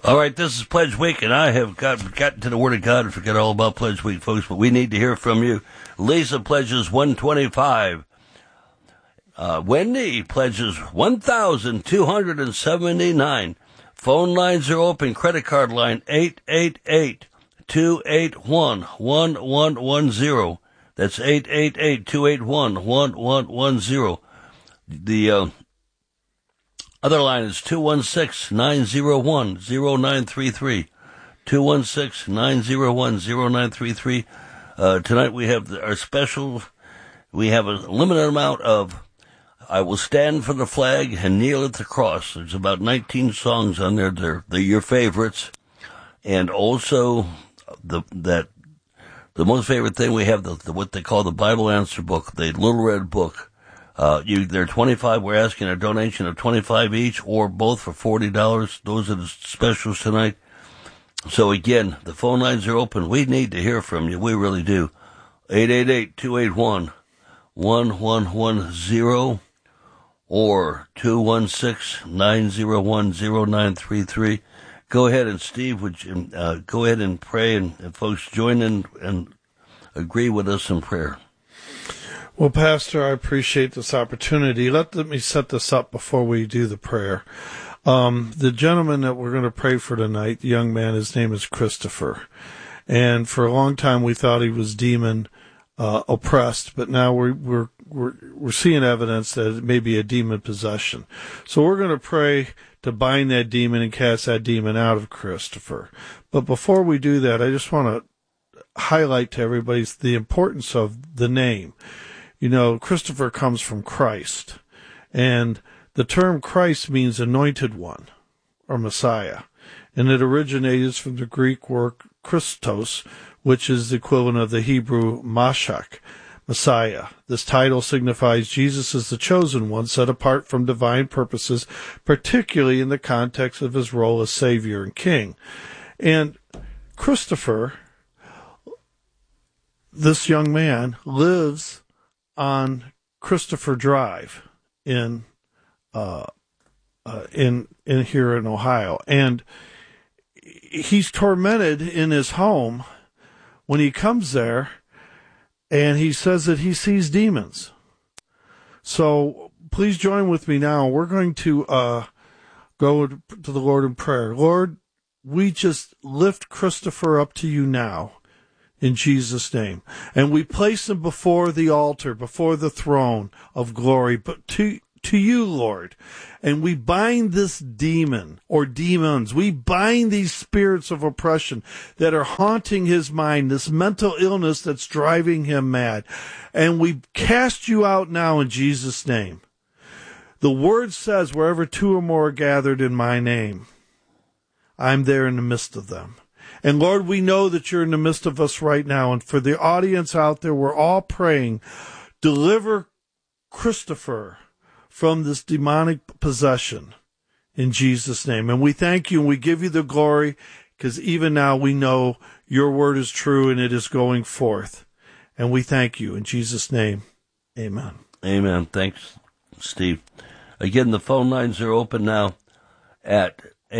All right, this is Pledge Week, and I have gotten to the Word of God and forget all about Pledge Week, folks, but we need to hear from you. Lisa pledges $125. Wendy pledges $1,279. Phone lines are open. Credit card line 888-281-1110. That's 888-281-1110. The other line is 216-901-0933. 216-901-0933. Tonight we have our special. We have a limited amount of I Will Stand for the Flag and Kneel at the Cross. There's about 19 songs on there. They're your favorites. And also the most favorite thing we have, the what they call the Bible Answer Book, the Little Red Book. They're 25. We're asking a donation of 25 each or both for $40. Those are the specials tonight. So again, the phone lines are open. We need to hear from you. We really do. 888-281-1110 or 216-901-0933. Go ahead, and Steve, would you go ahead and pray, and folks join in and agree with us in prayer. Well, Pastor, I appreciate this opportunity. Let me set this up before we do the prayer. The gentleman that we're going to pray for tonight, the young man, his name is Christopher. And for a long time we thought he was demon oppressed, but now we're seeing evidence that it may be a demon possession. So we're going to pray to bind that demon and cast that demon out of Christopher. But before we do that, I just want to highlight to everybody the importance of the name. You know, Christopher comes from Christ, and the term Christ means anointed one or Messiah, and it originates from the Greek word Christos, which is the equivalent of the Hebrew Mashiach, Messiah. This title signifies Jesus is the chosen one, set apart from divine purposes, particularly in the context of his role as Savior and King. And Christopher, this young man, lives on Christopher Drive in here in Ohio, and he's tormented in his home when he comes there, and he says that he sees demons. So please join with me now. We're going to go to the Lord in prayer. Lord, we just lift Christopher up to you now, in Jesus' name. And we place him before the altar, before the throne of glory, but to you, Lord. And we bind this demon or demons. We bind these spirits of oppression that are haunting his mind, this mental illness that's driving him mad. And we cast you out now in Jesus' name. The word says, wherever two or more are gathered in my name, I'm there in the midst of them. And Lord, we know that you're in the midst of us right now. And for the audience out there, we're all praying, deliver Christopher from this demonic possession in Jesus' name. And we thank you and we give you the glory, because even now we know your word is true and it is going forth. And we thank you in Jesus' name. Amen. Amen. Thanks, Steve. Again, the phone lines are open now at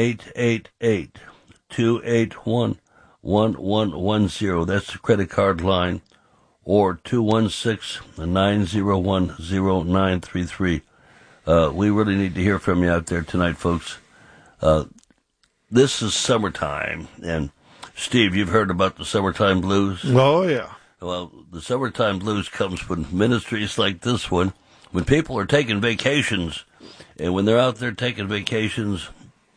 888-281-1110. That's the credit card line, or 216-901-0933. We really need to hear from you out there tonight, folks. This is summertime, and Steve, you've heard about the summertime blues? Oh, yeah. Well, the summertime blues comes when ministries like this one, when people are taking vacations, and when they're out there taking vacations,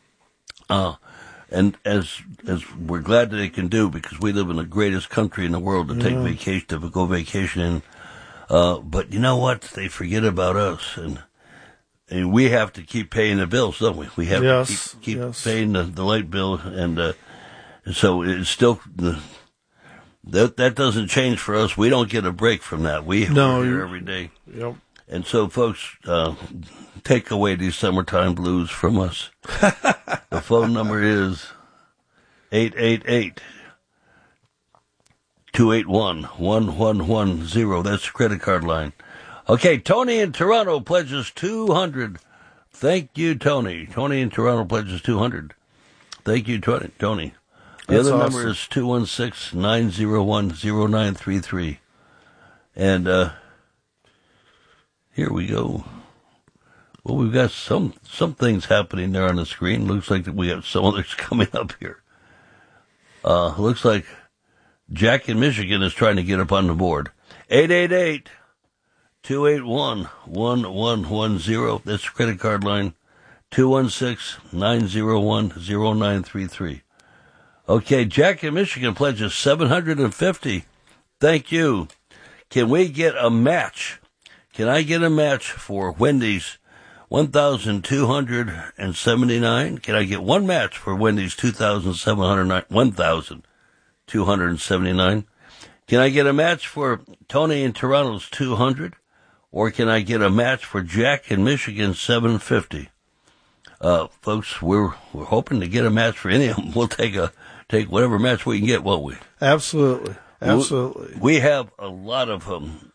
and as we're glad that they can do, because we live in the greatest country in the world to take vacation, to go vacationing. But you know what? They forget about us, and we have to keep paying the bills, don't we? We have to keep paying the light bill, and so it's still that doesn't change for us. We don't get a break from that. We're here every day. Yep. And so, folks, take away these summertime blues from us. The phone number is 888-281-1110. That's the credit card line. Okay, Tony in Toronto pledges $200. Thank you, Tony. Tony in Toronto pledges $200. Thank you, Tony. The That's other awesome. number is 216-901-0933. And here we go. Well, we've got some things happening there on the screen. Looks like we have some others coming up here. Looks like Jack in Michigan is trying to get up on the board. 888-281-1110. That's the credit card line. 216-901-0933. Okay, Jack in Michigan pledges $750. Thank you. Can we get a match? Can I get a match for Wendy's 1,279? Can I get one match for Wendy's 1,279? Can I get a match for Tony in Toronto's 200? Or can I get a match for Jack in Michigan 750? Folks, we're hoping to get a match for any of them. We'll take whatever match we can get, won't we? Absolutely. We have a lot of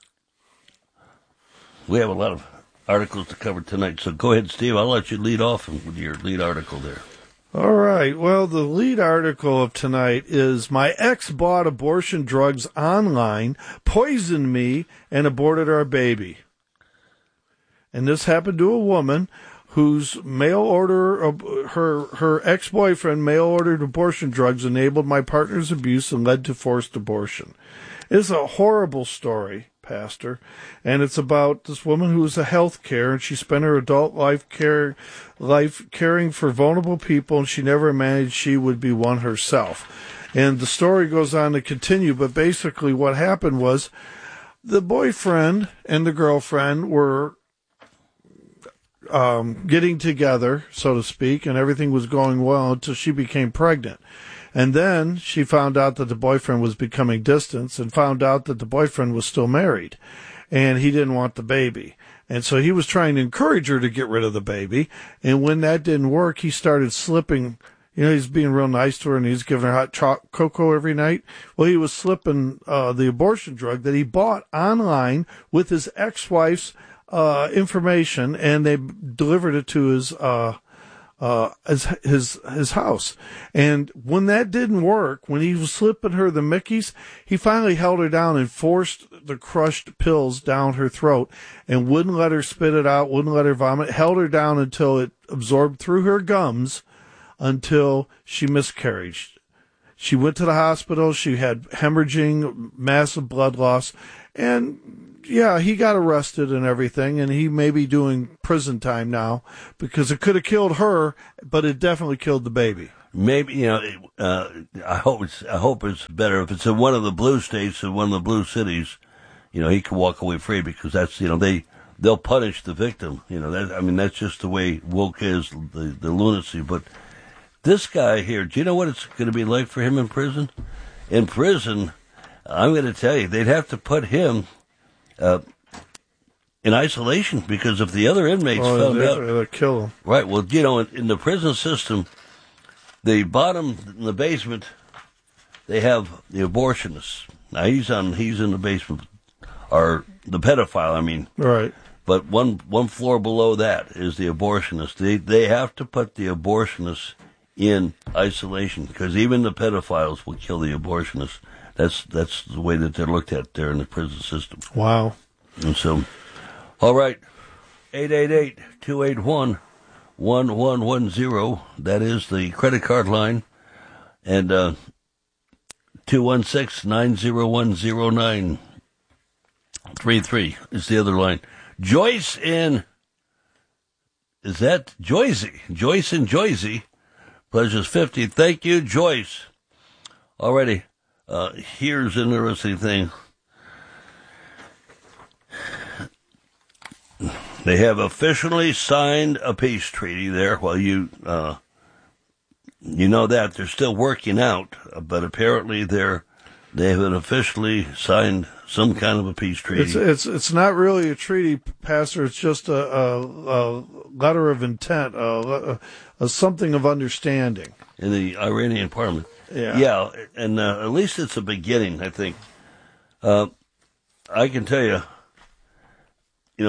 articles to cover tonight. So go ahead, Steve. I'll let you lead off with your lead article there. All right. Well, the lead article of tonight is My Ex Bought Abortion Drugs Online, Poisoned Me, and Aborted Our Baby. And this happened to a woman whose her ex-boyfriend mail-ordered abortion drugs enabled my partner's abuse and led to forced abortion. It's a horrible story, Pastor, and it's about this woman who was a health care, and she spent her adult life caring for vulnerable people, and she never imagined she would be one herself. And the story goes on to continue, but basically what happened was the boyfriend and the girlfriend were getting together, so to speak, and everything was going well until she became pregnant. And then she found out that the boyfriend was becoming distant and found out that the boyfriend was still married and he didn't want the baby. And so he was trying to encourage her to get rid of the baby. And when that didn't work, he started slipping. He's being real nice to her and he's giving her hot cocoa every night. Well, he was slipping the abortion drug that he bought online with his ex-wife's information, and they delivered it to his house. And when that didn't work, when he was slipping her the Mickeys, he finally held her down and forced the crushed pills down her throat and wouldn't let her spit it out, wouldn't let her vomit, held her down until it absorbed through her gums until she miscarried. She went to the hospital. She had hemorrhaging, massive blood loss, and yeah, he got arrested and everything, and he may be doing prison time now because it could have killed her, but it definitely killed the baby. Maybe, I hope it's better if it's in one of the blue states and one of the blue cities. He can walk away free because that's they'll punish the victim. That's just the way woke is, the lunacy. But this guy here, do you know what it's going to be like for him in prison? In prison, I'm going to tell you, they'd have to put him in isolation because if the other inmates found out, they'll kill him. Right. Well, in the prison system, the bottom in the basement, they have the abortionists. Now he's in the basement, or the pedophile. I mean, right. But one floor below that is the abortionist. They have to put the abortionists in isolation because even the pedophiles will kill the abortionists. That's the way that they're looked at there in the prison system. Wow. And so, all right, 888-281-1110. That is the credit card line. And 216-901-0933 is the other line. Joyce in, is that Joyce? Joyce in Joyce. Pleasure's 50. Thank you, Joyce. Alrighty. Here's an interesting thing. They have officially signed a peace treaty there. Well, you know that they're still working out, but apparently they haven't officially signed some kind of a peace treaty. It's not really a treaty, Pastor. It's just a letter of intent, a something of understanding in the Iranian parliament. Yeah, and at least it's a beginning, I think. I can tell you,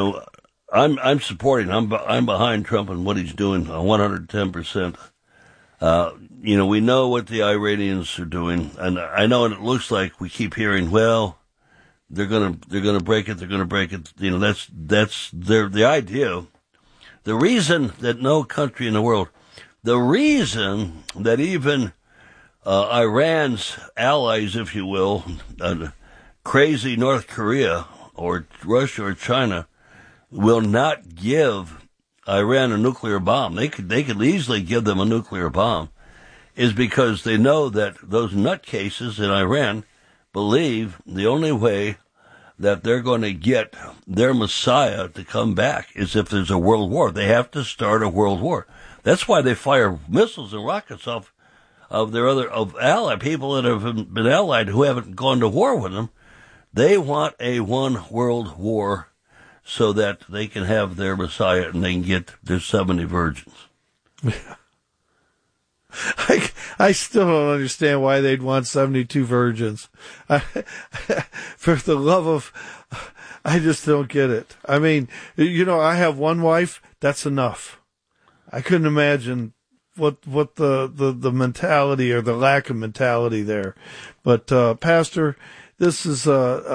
I'm supporting. I'm behind Trump and what he's doing 110%. We know what the Iranians are doing, and I know it looks like we keep hearing, well, they're gonna break it, they're gonna break it. That's the idea. The reason that no country in the world, the reason that even Iran's allies, if you will, crazy North Korea or Russia or China, will not give Iran a nuclear bomb. They could easily give them a nuclear bomb, is because they know that those nutcases in Iran believe the only way that they're going to get their Messiah to come back is if there's a world war. They have to start a world war. That's why they fire missiles and rockets off of allied people that have been allied who haven't gone to war with them. They want a one world war so that they can have their Messiah and they can get their 70 virgins. I still don't understand why they'd want 72 virgins. For the love of, I just don't get it. I mean, I have one wife, that's enough. I couldn't imagine what the mentality or the lack of mentality there. But, Pastor, this is,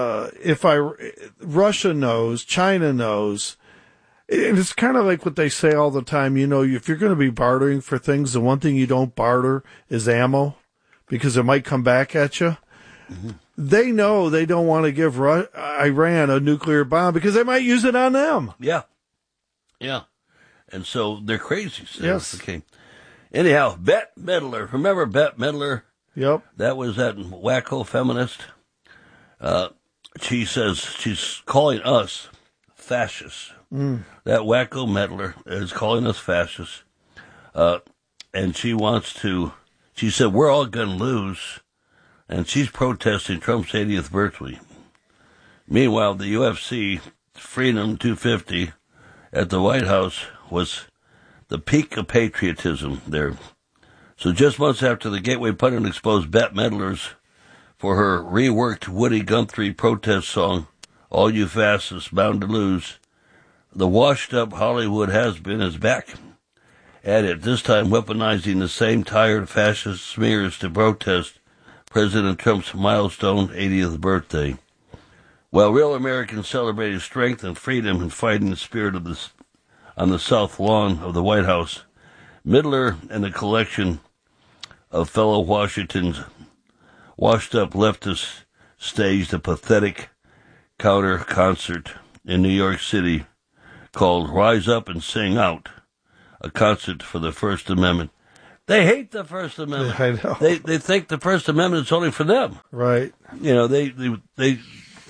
Russia knows, China knows, and it's kind of like what they say all the time, if you're going to be bartering for things, the one thing you don't barter is ammo, because it might come back at you. Mm-hmm. They know they don't want to give Iran a nuclear bomb because they might use it on them. Yeah. Yeah. And so they're crazy. So, yes. Okay. Anyhow, Bette Midler. Remember Bette Midler? Yep. That was that wacko feminist. She says she's calling us fascists. Mm. That wacko meddler is calling us fascists. And she said, we're all going to lose. And she's protesting Trump's 80th birthday. Meanwhile, the UFC Freedom 250 at the White House was the peak of patriotism there. So just months after the Gateway pundit exposed Bette Midler's for her reworked Woody Guthrie protest song, All You Fascists Bound to Lose, the washed-up Hollywood has-been is back at it, this time weaponizing the same tired fascist smears to protest President Trump's milestone 80th birthday. While real Americans celebrated strength and freedom in fighting the spirit of this on the south lawn of the White House, Midler and a collection of fellow Washington's washed-up leftists staged a pathetic counter-concert in New York City called Rise Up and Sing Out, a concert for the First Amendment. They hate the First Amendment. I know. They think the First Amendment is only for them. Right. They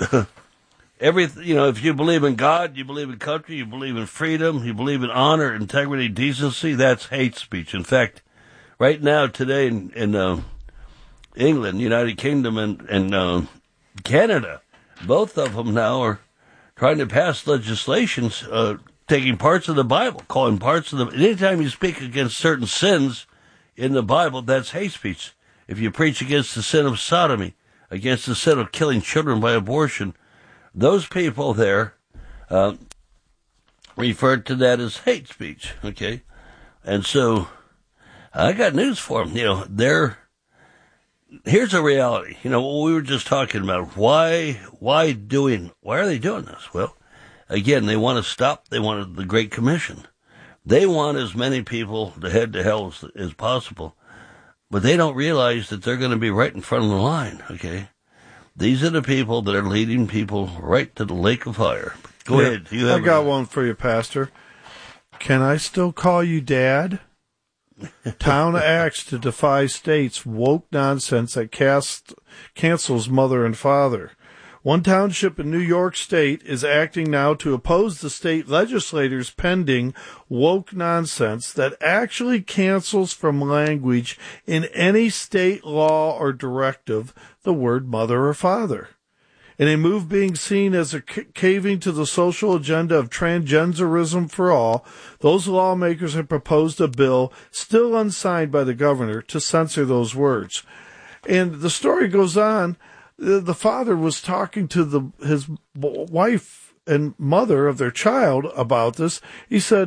if you believe in God, you believe in country, you believe in freedom, you believe in honor, integrity, decency, that's hate speech. In fact, right now, today in England, United Kingdom, and Canada, both of them now are trying to pass legislations taking parts of the Bible, calling parts of the... Anytime you speak against certain sins in the Bible, that's hate speech. If you preach against the sin of sodomy, against the sin of killing children by abortion, those people there referred to that as hate speech, okay? And so I got news for them. Here's a reality. What we were just talking about. Why are they doing this? Well, again, they want to stop. They wanted the Great Commission. They want as many people to head to hell as possible. But they don't realize that they're going to be right in front of the line, okay? These are the people that are leading people right to the lake of fire. Go ahead. I got one for you, Pastor. Can I still call you Dad? Town acts to defy state's woke nonsense that cancels mother and father. One township in New York State is acting now to oppose the state legislators' pending woke nonsense that actually cancels from language in any state law or directive the word mother or father. In a move being seen as a caving to the social agenda of transgenderism for all, those lawmakers have proposed a bill, still unsigned by the governor, to censor those words. And the story goes on. The father was talking to his wife and mother of their child about this. He said,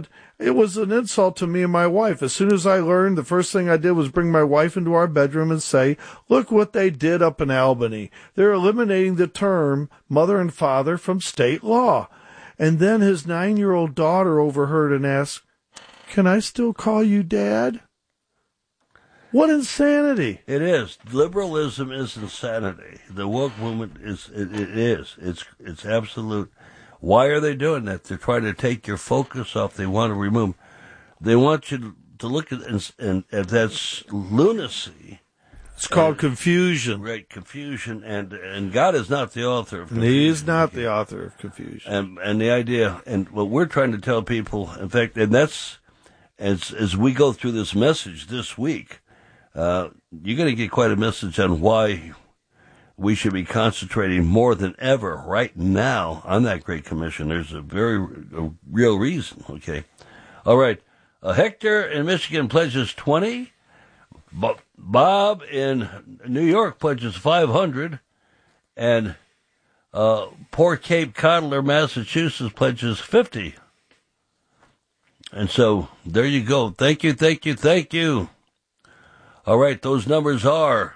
It was an insult to me and my wife. As soon as I learned, the first thing I did was bring my wife into our bedroom and say, look what they did up in Albany. They're eliminating the term mother and father from state law. And then his 9-year-old daughter overheard and asked, can I still call you Dad? What insanity. It is. Liberalism is insanity. The woke movement is, it is. It's absolute. Why are they doing that? They're trying to take your focus off. They want to remove. They want you to look at, and that's lunacy. It's called confusion. Right, confusion. And God is not the author of confusion. He is not the author of confusion. And the idea, and what we're trying to tell people, in fact, and that's, as we go through this message this week, you're going to get quite a message on why we should be concentrating more than ever right now on that Great Commission. There's a real reason, okay? All right. Hector in Michigan pledges 20. Bob in New York pledges 500. And poor Cape Coddler, Massachusetts pledges 50. And so there you go. Thank you, thank you, thank you. All right, those numbers are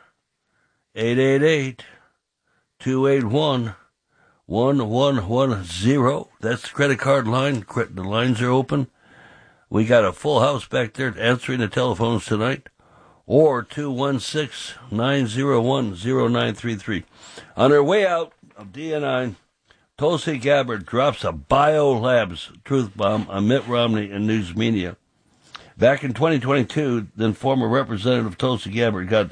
888-281-1110. That's the credit card line. The lines are open. We got a full house back there answering the telephones tonight. Or 216-901-0933. On her way out of DNI, Tulsi Gabbard drops a biolabs truth bomb on Mitt Romney and news media. Back in 2022, then former Representative Tulsi Gabbard got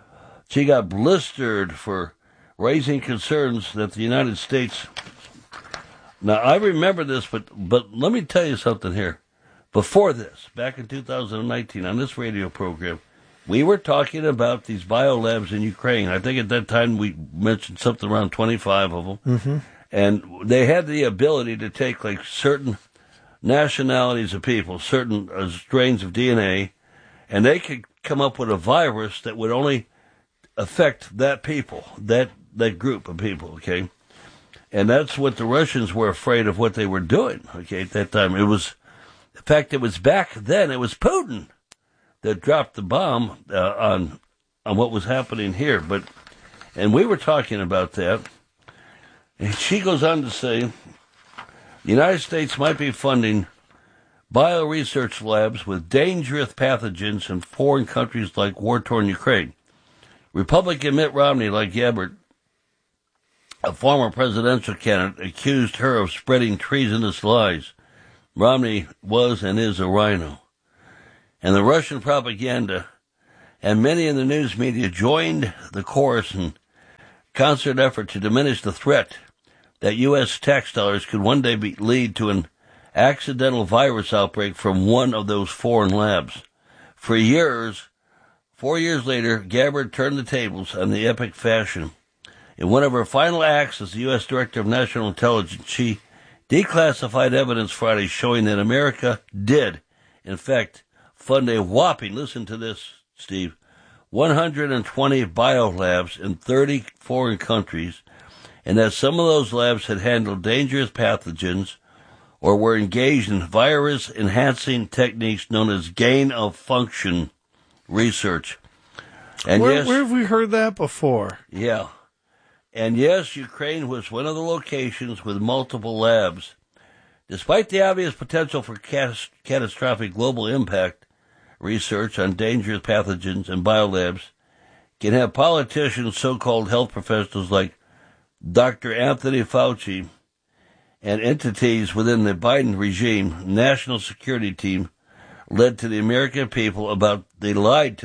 blistered for raising concerns that the United States. Now I remember this, but let me tell you something here. Before this, back in 2019, on this radio program, we were talking about these biolabs in Ukraine. I think at that time we mentioned something around 25 of them, and they had the ability to take like certain nationalities of people, certain strains of DNA, and they could come up with a virus that would only affect that people, that group of people, okay? And that's what the Russians were afraid of what they were doing, okay, at that time. It was, in fact, it was back then, it was Putin that dropped the bomb on what was happening here. And we were talking about that. And she goes on to say, the United States might be funding bioresearch labs with dangerous pathogens in foreign countries like war-torn Ukraine. Republican Mitt Romney, like Gabbard, a former presidential candidate, accused her of spreading treasonous lies. Romney was and is a rhino. And the Russian propaganda and many in the news media joined the chorus in concert effort to diminish the threat that U.S. tax dollars could one day lead to an accidental virus outbreak from one of those foreign labs. For years, 4 years later, Gabbard turned the tables on the epic fashion. In one of her final acts as the U.S. Director of National Intelligence, she declassified evidence Friday showing that America did, in fact, fund a whopping, listen to this, Steve, 120 biolabs in 30 foreign countries, and that some of those labs had handled dangerous pathogens or were engaged in virus-enhancing techniques known as gain-of-function research. And where have we heard that before? Yeah. And yes, Ukraine was one of the locations with multiple labs. Despite the obvious potential for catastrophic global impact, research on dangerous pathogens and biolabs can have politicians, so-called health professionals like Dr. Anthony Fauci, and entities within the Biden regime, national security team, lied to the American people about the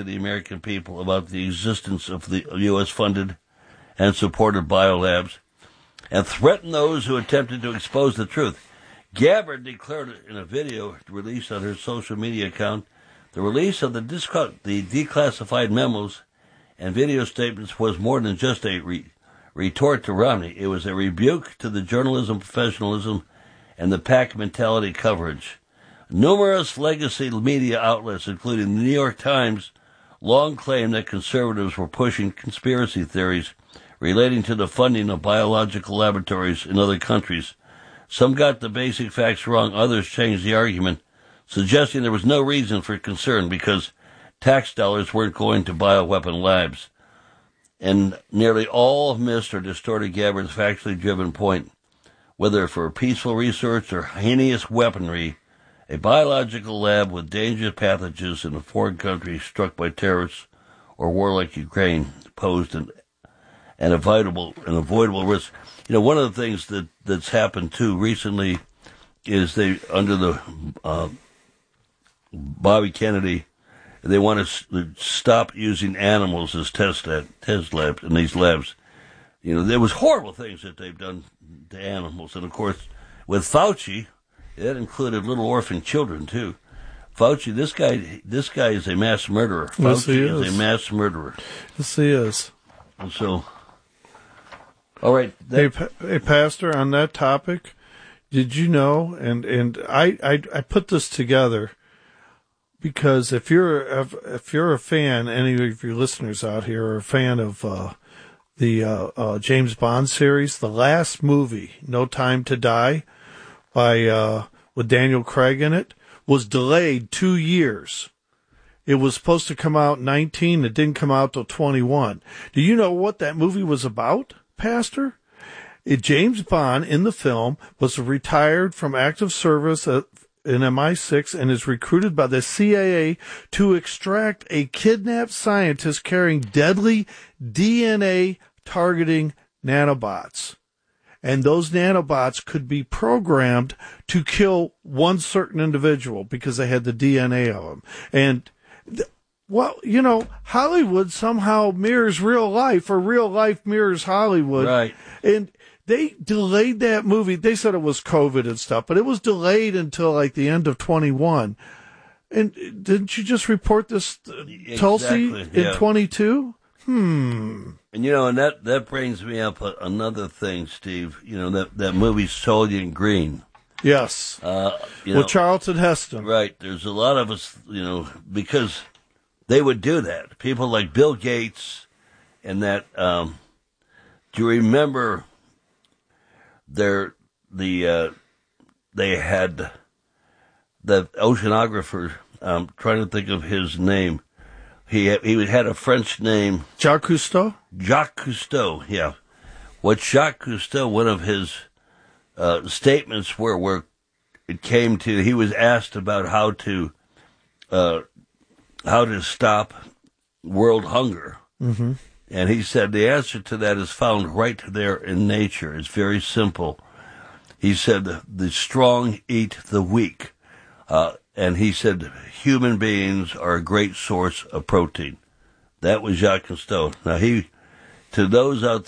existence of the U.S.-funded and supported biolabs, and threatened those who attempted to expose the truth. Gabbard declared in a video released on her social media account, the release of the declassified memos and video statements was more than just a retort to Romney. It was a rebuke to the journalism professionalism and the pack mentality coverage. Numerous legacy media outlets, including the New York Times, long claimed that conservatives were pushing conspiracy theories relating to the funding of biological laboratories in other countries. Some got the basic facts wrong, others changed the argument suggesting there was no reason for concern because tax dollars weren't going to bioweapon labs. And nearly all missed or distorted Gabbard's factually driven point. Whether for peaceful research or heinous weaponry, a biological lab with dangerous pathogens in a foreign country struck by terrorists or war like Ukraine posed an avoidable risk. You know, one of the things that's happened too recently is they, under the Bobby Kennedy, they want to stop using animals as test labs in these labs. You know, there was horrible things that they've done to animals, and of course, with Fauci, that included little orphan children too. Fauci, this guy is a mass murderer. Yes, he Fauci is a mass murderer. Yes, he is. And so, all right. Hey, Pastor, on that topic, did you know? And I put this together because if you're a fan, any of your listeners out here are a fan of the James Bond series, the last movie, No Time to Die, with Daniel Craig in it, was delayed 2 years. It was supposed to come out 19. It didn't come out till 21. Do you know what that movie was about, Pastor? James Bond in the film was retired from active service in MI6 and is recruited by the CIA to extract a kidnapped scientist carrying deadly DNA targeting nanobots. And those nanobots could be programmed to kill one certain individual because they had the DNA of them. And, well, you know, Hollywood somehow mirrors real life, or real life mirrors Hollywood. Right. And they delayed that movie. They said it was COVID and stuff, but it was delayed until like the end of 21. And didn't you just report this, Tulsi, in 22? And, you know, and that brings me up another thing, Steve. You know, that movie Soylent Green. Yes. With Charlton Heston. Right. There's a lot of us, you know, because they would do that. People like Bill Gates and that, do you remember they had the oceanographer, trying to think of his name. He had a French name. Jacques Cousteau? Jacques Cousteau, yeah. What Jacques Cousteau, one of his statements where it came to, he was asked about how to stop world hunger. Mm-hmm. And he said the answer to that is found right there in nature. It's very simple. He said the strong eat the weak. And he said human beings are a great source of protein. That was Jacques Cousteau. Now to those out